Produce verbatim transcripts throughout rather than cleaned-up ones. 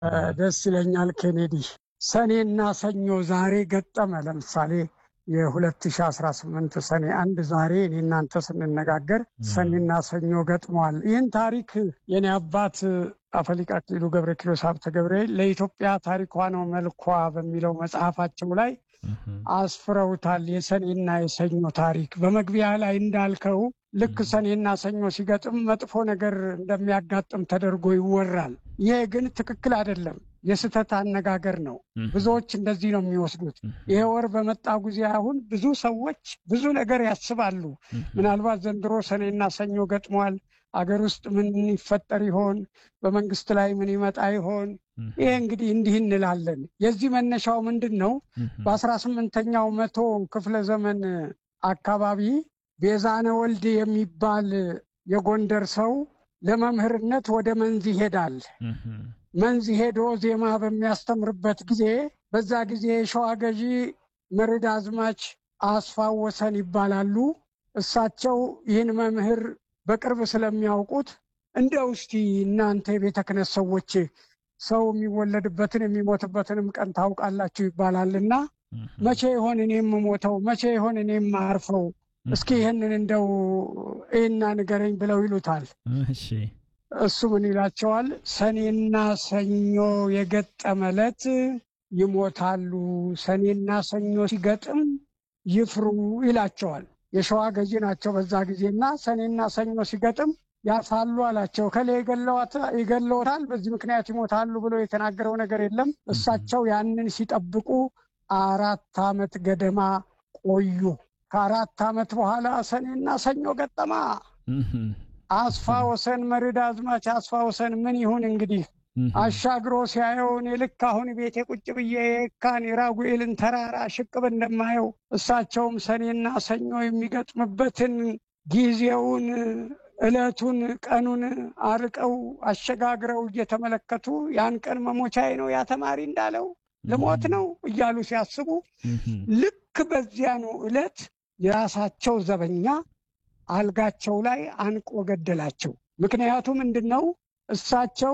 ደስ ይለኛል ኬኔዲ ሰኔና ሰኞ ዛሬ ገጠመ ለምሳሌ የ2018 ሰኔ አንድ ዛሬ እኔ እናንተ ስንነጋገር ሰኔና ሰኞ ገጥሟል። ይህን ታሪክ የኔ አባት አፈሊቅ አክሊሉ ገብረ ኪሮስ ሀብተ ገብርኤል ለኢትዮጵያ ታሪኳ ነው መልኳ በሚለው መጽሐፋቸው ላይ አስፍረውታል። የሰኔና የሰኞ ታሪክ በመግቢያ ላይ እንዳልከው ልክ ሰኔና ሰኞ ሲገጥም መጥፎ ነገር እንደሚያጋጥም ተደርጎ ይወራል። ይሄ ግን ትክክል አይደለም። የስተት አነጋገር ነው። ብዙዎች እንደዚህ ነው የሚወስዱት። ይሄ ወር በመጣ ጊዜ አሁን ብዙ ሰዎች ብዙ ነገር ያስባሉ። ምናልባት ዘንድሮ ሰኔና ሰኞ ገጥሟል፣ አገር ውስጥ ምን ይፈጠር ይሆን፣ በመንግስት ላይ ምን ይመጣ ይሆን? ይሄ እንግዲህ እንዲህ እንላለን። የዚህ መነሻው ምንድን ነው? በአስራ ስምንተኛው መቶ ክፍለ ዘመን አካባቢ ቤዛነ ወልድ የሚባል የጎንደር ሰው ለመምህርነት ወደ መንዝ ይሄዳል። መንዝ ሄዶ ዜማ በሚያስተምርበት ጊዜ በዛ ጊዜ የሸዋ ገዢ መርድ አዝማች አስፋው ወሰን ይባላሉ። እሳቸው ይህን መምህር በቅርብ ስለሚያውቁት እንደው እስቲ እናንተ የቤተ ክህነት ሰዎች ሰው የሚወለድበትን የሚሞትበትንም ቀን ታውቃላችሁ ይባላልና መቼ ይሆን እኔም ሞተው መቼ ይሆን እኔም አርፈው እስኪ ይህንን እንደው እና ንገረኝ ብለው ይሉታል። እሺ እሱ ምን ይላቸዋል? ሰኔና ሰኞ የገጠመለት ይሞታሉ፣ ሰኔና ሰኞ ሲገጥም ይፍሩ ይላቸዋል። የሸዋ ገዢ ናቸው በዛ ጊዜና ሰኔና ሰኞ ሲገጥም ያፋሉ አላቸው። ከሌ ይገለዎታል፣ በዚህ ምክንያት ይሞታሉ ብሎ የተናገረው ነገር የለም። እሳቸው ያንን ሲጠብቁ አራት ዓመት ገደማ ቆዩ። ከአራት ዓመት በኋላ ሰኔና ሰኞ ገጠማ። አስፋ ወሰን መርድ አዝማች አስፋ ወሰን ምን ይሁን እንግዲህ አሻግሮ ሲያየውን ልክ አሁን ቤቴ ቁጭ ብዬ የካን የራጉኤልን ተራራ ሽቅብ እንደማየው እሳቸውም ሰኔና ሰኞ የሚገጥምበትን ጊዜውን ዕለቱን ቀኑን አርቀው አሸጋግረው እየተመለከቱ ያን ቀን መሞቻዬ ነው ያ ተማሪ እንዳለው ልሞት ነው እያሉ ሲያስቡ ልክ በዚያኑ ዕለት የራሳቸው ዘበኛ አልጋቸው ላይ አንቆ ገደላቸው። ምክንያቱ ምንድነው? እሳቸው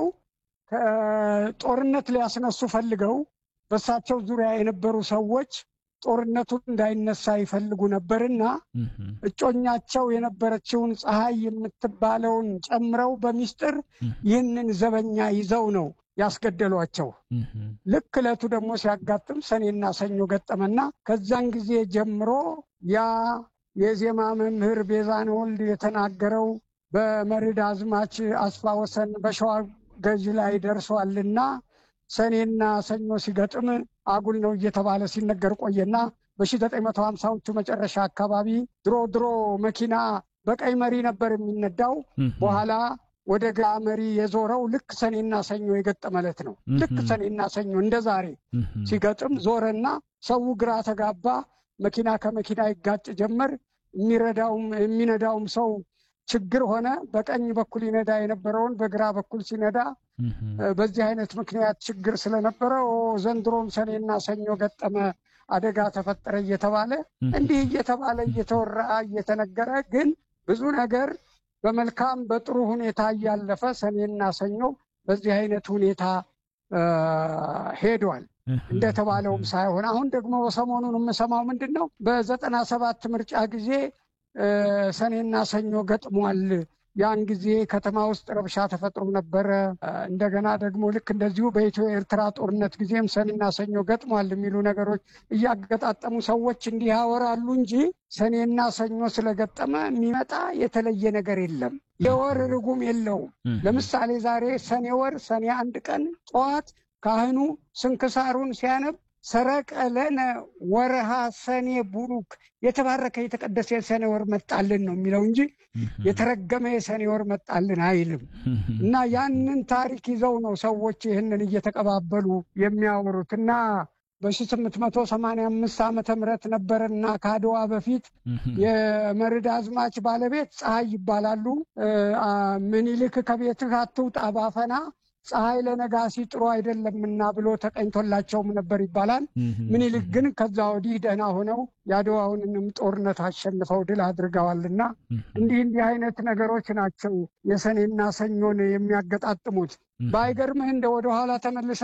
ጦርነት ሊያስነሱ ፈልገው በእሳቸው ዙሪያ የነበሩ ሰዎች ጦርነቱን እንዳይነሳ ይፈልጉ ነበርና እጮኛቸው የነበረችውን ፀሐይ የምትባለውን ጨምረው በሚስጥር ይህንን ዘበኛ ይዘው ነው ያስገደሏቸው። ልክ ዕለቱ ደግሞ ሲያጋጥም ሰኔና ሰኞ ገጠመና ከዛን ጊዜ ጀምሮ ያ የዜማ መምህር ቤዛነ ወልድ የተናገረው በመርድ አዝማች አስፋ ወሰን በሸዋ ገዢ ላይ ደርሷልና ሰኔና ሰኞ ሲገጥም አጉል ነው እየተባለ ሲነገር ቆየና በሺህ ዘጠኝ መቶ ሃምሳዎቹ መጨረሻ አካባቢ ድሮ ድሮ መኪና በቀይ መሪ ነበር የሚነዳው። በኋላ ወደ ግራ መሪ የዞረው ልክ ሰኔና ሰኞ የገጠመለት ነው። ልክ ሰኔና ሰኞ እንደ ዛሬ ሲገጥም ዞረና ሰው ግራ ተጋባ። መኪና ከመኪና ይጋጭ ጀመር። የሚረዳውም የሚነዳውም ሰው ችግር ሆነ። በቀኝ በኩል ይነዳ የነበረውን በግራ በኩል ሲነዳ በዚህ አይነት ምክንያት ችግር ስለነበረው ዘንድሮም ሰኔና ሰኞ ገጠመ፣ አደጋ ተፈጠረ እየተባለ እንዲህ እየተባለ እየተወራ እየተነገረ ግን ብዙ ነገር በመልካም በጥሩ ሁኔታ እያለፈ ሰኔና ሰኞ በዚህ አይነት ሁኔታ ሄዷል። እንደተባለውም ሳይሆን አሁን ደግሞ ሰሞኑን የምሰማው ምንድን ነው? በዘጠና ሰባት ምርጫ ጊዜ ሰኔና ሰኞ ገጥሟል። ያን ጊዜ ከተማ ውስጥ ረብሻ ተፈጥሮ ነበረ። እንደገና ደግሞ ልክ እንደዚሁ በኢትዮ ኤርትራ ጦርነት ጊዜም ሰኔና ሰኞ ገጥሟል የሚሉ ነገሮች እያገጣጠሙ ሰዎች እንዲህ ያወራሉ እንጂ ሰኔና ሰኞ ስለገጠመ የሚመጣ የተለየ ነገር የለም። የወር ርጉም የለውም። ለምሳሌ ዛሬ ሰኔ ወር ሰኔ አንድ ቀን ጠዋት ካህኑ ስንክሳሩን ሲያነብ ሰረቀ ለነ ወርሃ ሰኔ ቡሩክ የተባረከ የተቀደሰ የሰኔ ወር መጣልን ነው የሚለው እንጂ የተረገመ የሰኔ ወር መጣልን አይልም። እና ያንን ታሪክ ይዘው ነው ሰዎች ይህንን እየተቀባበሉ የሚያወሩት። እና በሺህ ስምንት መቶ ሰማንያ አምስት ዓመተ ምህረት ነበርና ከአድዋ በፊት የመርድ አዝማች ባለቤት ፀሐይ ይባላሉ። ምኒልክ ከቤትህ አትውጣ ባፈና ፀሐይ ለነጋሲ ጥሩ አይደለምና ብሎ ተቀኝቶላቸውም ነበር ይባላል። ምኒልክ ግን ከዛ ወዲህ ደህና ሆነው የአድዋውንም ጦርነት አሸንፈው ድል አድርገዋልና እንዲህ እንዲህ አይነት ነገሮች ናቸው የሰኔና ሰኞን የሚያገጣጥሙት። ባይገርምህ እንደ ወደ ኋላ ተመልሰ